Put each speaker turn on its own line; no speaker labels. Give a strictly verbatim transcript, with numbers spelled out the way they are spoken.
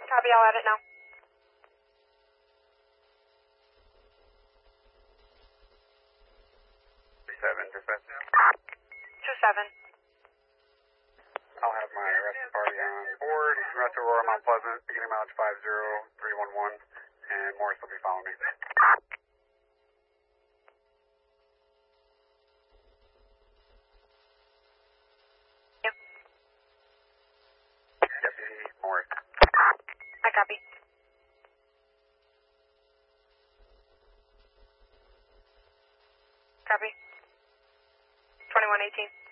Copy, I'll add it now.
Seven, dispatch.
Two seven.
I'll have my rescue party on board. Route to Aurora, Mount Pleasant, beginning mileage five zero three one one, and Morris will be following me.
Yep.
Deputy Morris.
I copy. Copy. twenty-one eighteen.